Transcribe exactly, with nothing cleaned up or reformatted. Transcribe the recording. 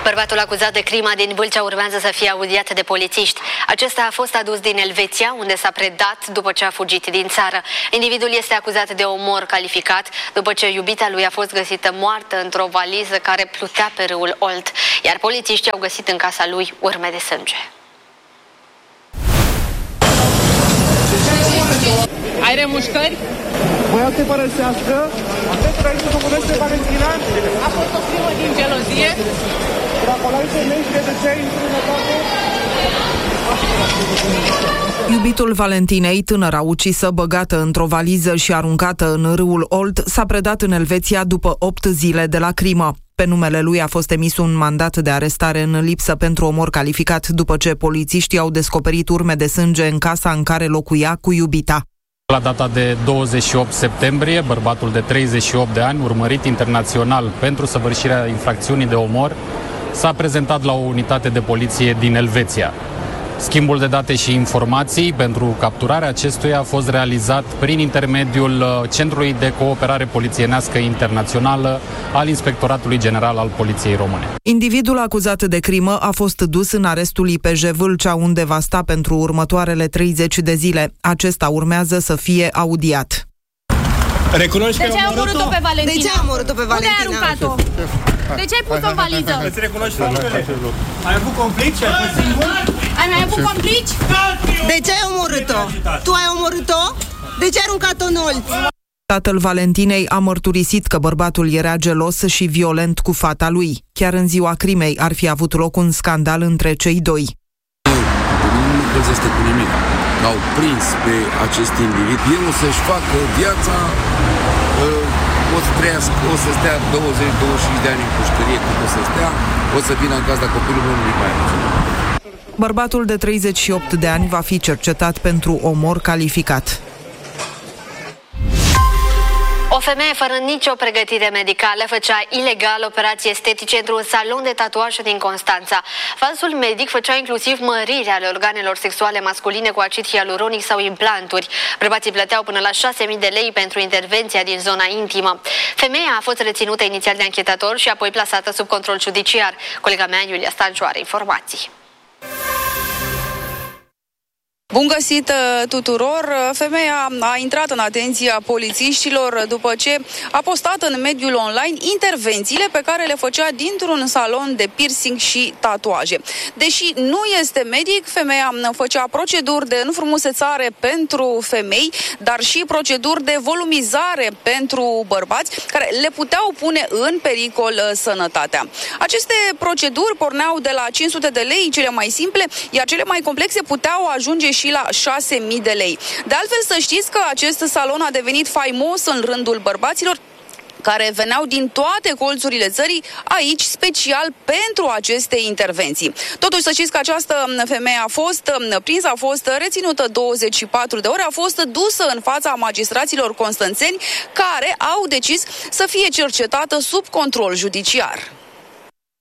Bărbatul acuzat de crima din Vâlcea urmează să fie audiat de polițiști. Acesta a fost adus din Elveția, unde s-a predat după ce a fugit din țară. Individul este acuzat de omor calificat după ce iubita lui a fost găsită moartă într-o valiză care plutea pe râul Olt, iar polițiștii au găsit în casa lui urme de sânge. Ai remușcări? Voiau să te părăsească? Aveți aici să vorbește Valentina? A fost o crimă din gelozie? Dacă l-ai femei, de ce ai întrunătate? Iubitul Valentinei, tânăra ucisă, băgată într-o valiză și aruncată în râul Olt, s-a predat în Elveția după opt zile de la crimă. Pe numele lui a fost emis un mandat de arestare în lipsă pentru omor calificat, după ce polițiștii au descoperit urme de sânge în casa în care locuia cu iubita. La data de douăzeci și opt septembrie, bărbatul de treizeci și opt de ani, urmărit internațional pentru săvârșirea infracțiunii de omor, s-a prezentat la o unitate de poliție din Elveția. Schimbul de date și informații pentru capturarea acestuia a fost realizat prin intermediul Centrului de Cooperare Polițienească Internațională al Inspectoratului General al Poliției Române. Individul acuzat de crimă a fost dus în arestul I P J Vâlcea, unde va sta pentru următoarele treizeci de zile. Acesta urmează să fie audiat. Recunoști de ce ai omorât-o pe Valentina? De ce ai omorât-o pe Valentina? Unde ai aruncat-o? De ce ai pus-o în valiză? Îți recunoști faptele? Ai avut conflict și ai fost singur? Ai mai avut complici? De ce ai omorât-o? Tu ai omorât-o? De ce ai aruncat-o în Olt? Tatăl Valentinei a mărturisit că bărbatul era gelos și violent cu fata lui. Chiar în ziua crimei ar fi avut loc un scandal între cei doi. Nu păzește cu nimic. L-au prins pe acest individ. El o să-și facă viața, o să trăiască, o să stea douăzeci douăzeci și cinci de ani în pușcărie, cât o să stea, o să vină în gazda copilului unui mai mult. Bărbatul de treizeci și opt de ani va fi cercetat pentru omor calificat. O femeie fără nicio pregătire medicală făcea ilegal operații estetice într-un salon de tatuaje din Constanța. Falsul medic făcea inclusiv măriri ale organelor sexuale masculine cu acid hialuronic sau implanturi. Bărbații plăteau până la șase mii de lei pentru intervenția din zona intimă. Femeia a fost reținută inițial de anchetator și apoi plasată sub control judiciar. Colega mea, Iulia Stanciu, are informații. Bun găsit tuturor! Femeia a intrat în atenția polițiștilor după ce a postat în mediul online intervențiile pe care le făcea dintr-un salon de piercing și tatuaje. Deși nu este medic, femeia făcea proceduri de înfrumusețare pentru femei, dar și proceduri de volumizare pentru bărbați, care le puteau pune în pericol sănătatea. Aceste proceduri porneau de la cinci sute de lei, cele mai simple, iar cele mai complexe puteau ajunge și la șase mii de lei. De altfel, să știți că acest salon a devenit faimos în rândul bărbaților care veneau din toate colțurile țării aici special pentru aceste intervenții. Totuși, să știți că această femeie a fost prinsă, a fost reținută douăzeci și patru de ore, a fost dusă în fața magistraților constanțeni care au decis să fie cercetată sub control judiciar.